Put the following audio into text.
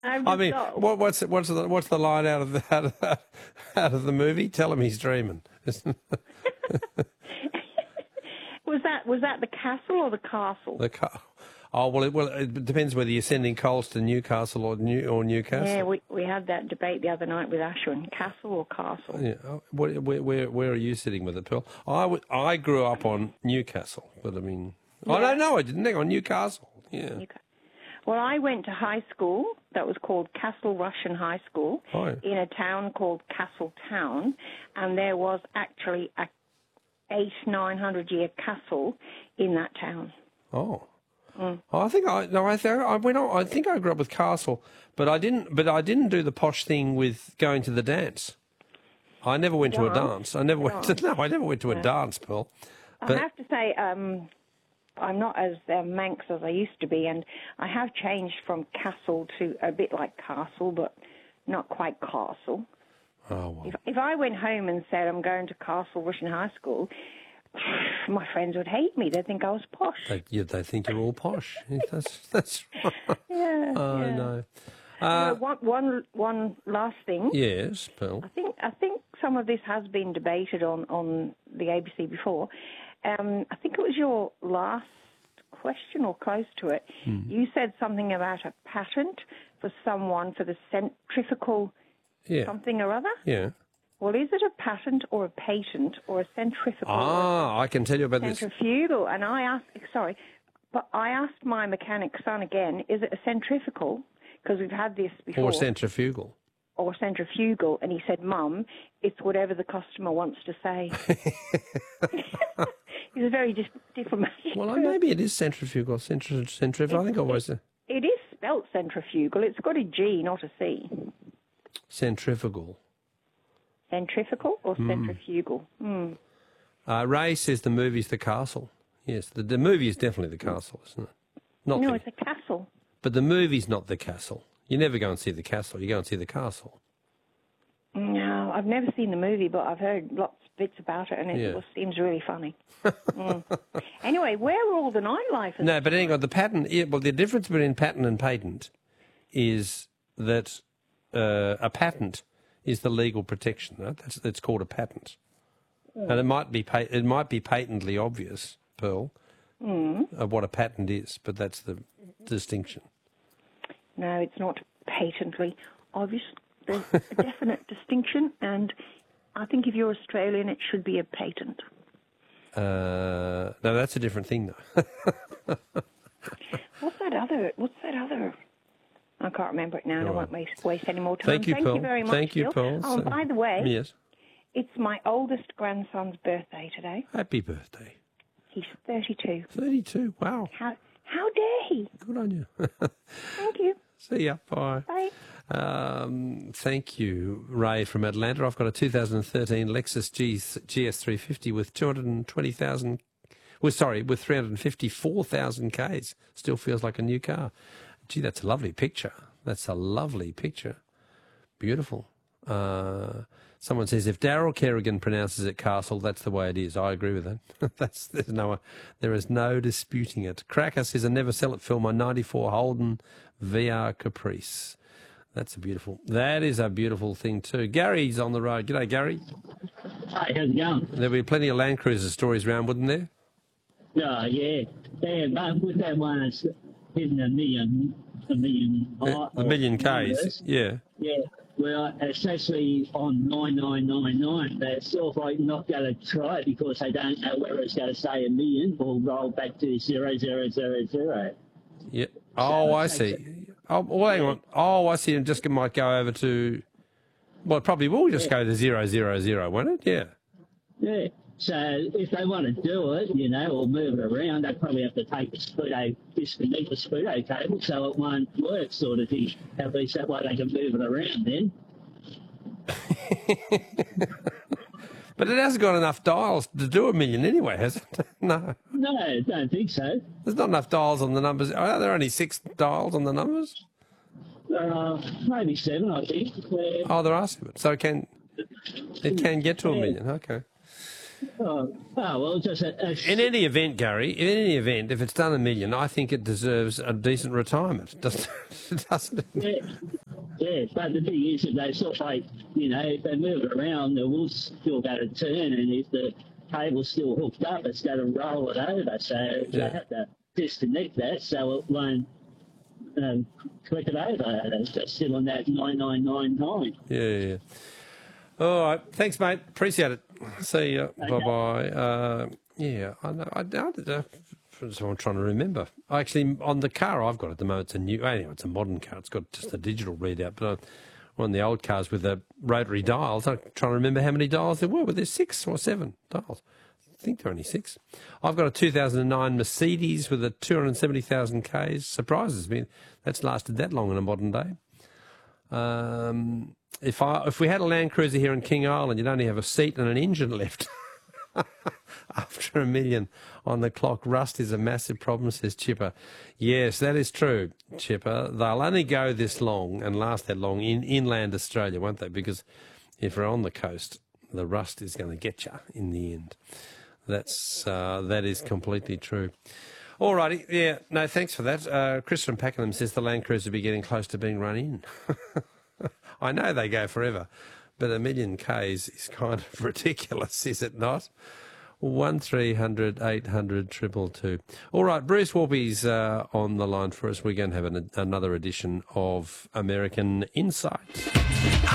I've I just mean, got... what's the line out of out of the movie? Tell him he's dreaming. Was that the castle or the castle? Oh well, it depends whether you're sending coals to Newcastle or Newcastle. Yeah, we had that debate the other night with Ashwin. Castle or castle? Yeah. Where are you sitting with it, Pearl? I grew up on Newcastle, but I mean, Yeah. no, I didn't. Hang on, Newcastle. Yeah. Well, I went to high school that was called Castle Russian High School in a town called Castle Town, and there was actually a 800-900-year castle in that town. Oh. I think I went on. I think I grew up with castle, but I didn't. But I didn't do the posh thing with going to the dance. I never went to a dance. I never went to a dance, Pearl. I have to say, I'm not as Manx as I used to be, and I have changed from castle to a bit like castle, but not quite castle. Oh, well. If I went home and said I'm going to Castle Russian High School, my friends would hate me. They'd think I was posh. They think you're all posh. That's right. Yeah. No. One last thing. Yes, Pearl. I think some of this has been debated on the ABC before. I think it was your last question or close to it. You said something about a patent for someone for the centrifugal something or other. Yeah. Well, is it a patent or a patent or a centrifugal? I can tell you about this. Centrifugal. And I asked my mechanic son again, is it a centrifugal? Because we've had this before. Or centrifugal. Or centrifugal. And he said, Mum, it's whatever the customer wants to say. He's a very diplomatic. Well, maybe it is centrifugal. Centrifugal. I think it was. It is spelt centrifugal. It's got a G, not a C. Centrifugal. Centrifugal or centrifugal? Ray says the movie's The Castle. Yes, the movie is definitely The Castle, isn't it? It's a castle. But the movie's not The Castle. You never go and see The Castle. You go and see The Castle. No, I've never seen the movie, but I've heard lots of bits about it, and it seems really funny. Anyway, where are all the nightlife? No, but anyway, the patent. Well, the difference between patent and patent is that a patent is the legal protection. Right? That's called a patent, and it might be patently obvious, Pearl, of what a patent is, but that's the distinction. No, it's not patently obvious. There's a definite distinction, and I think if you're Australian, it should be a patent. No, that's a different thing, though. What's that other? I can't remember it now, and I won't waste any more time. Thank you, Pearl. very much, Thank you, Pearl. Oh, and by the way, yes, it's my oldest grandson's birthday today. Happy birthday. He's 32. 32, wow. How dare he? Good on you. Thank you. See ya, bye. Bye. Thank you, Ray from Atlanta. I've got a 2013 Lexus GS350 with 354,000 Ks. Still feels like a new car. Gee, that's a lovely picture. That's a lovely picture. Beautiful. Someone says, if Daryl Kerrigan pronounces it Castle, that's the way it is. I agree with that. There is no disputing it. Cracker says, I never sell it film on 94 Holden VR Caprice. That is a beautiful thing too. Gary's on the road. G'day, Gary. Hi, how's it going? There'll be plenty of Land Cruiser stories around, wouldn't there? Yeah. But with that one, it's hitting a million high. A million Ks, yeah. Yeah. Well, it's actually on 9999. They're sort of like not going to try it because they don't know whether it's going to say a million or roll back to 0000. Yeah. Oh, I see. Oh, well, hang on. Oh, I see. And just might go over to. Well, it probably will just go to 000, won't it? Yeah. Yeah. So if they want to do it, or move it around, they probably have to take disconnect the Spudo cable so it won't work, sort of thing. At least that way they can move it around then. But it hasn't got enough dials to do a million anyway, has it? No. No, I don't think so. There's not enough dials on the numbers. Are there only 6 dials on the numbers? Maybe 7, I think. Oh, there are 7. So it can get to a million. Okay. Well, just In any event, Gary, in any event, if it's done $1 million, I think it deserves a decent retirement, doesn't it? Yeah, but the thing is, if they sort of like, if they move it around, the wheel's still going to turn, and if the cable's still hooked up, it's going to roll it over. So they have to disconnect that so it won't click it over. It's just still on that 9999. Yeah. All right. Thanks, mate. Appreciate it. See you. Okay. Bye-bye. Yeah, I know. So I'm trying to remember. Actually, on the car I've got at the moment, it's a modern car. It's got just a digital readout. But on the old cars with the rotary dials, I'm trying to remember how many dials there were. Were there 6 or 7 dials? I think there are only 6. I've got a 2009 Mercedes with a 270,000 Ks. Surprises me. That's lasted that long in a modern day. If we had a Land Cruiser here in King Island, you'd only have a seat and an engine left. After $1 million on the clock, rust is a massive problem, says Chipper. Yes, that is true, Chipper. They'll only go this long and last that long in inland Australia, won't they? Because if we're on the coast, the rust is going to get you in the end. That is completely true. All righty, yeah, no, thanks for that. Chris from Pakenham says the Land Cruiser will be getting close to being run in. I know they go forever, but 1 million Ks is kind of ridiculous, is it not? 1300 800 222. All right, Bruce Warby's on the line for us. We're going to have another edition of American Insight.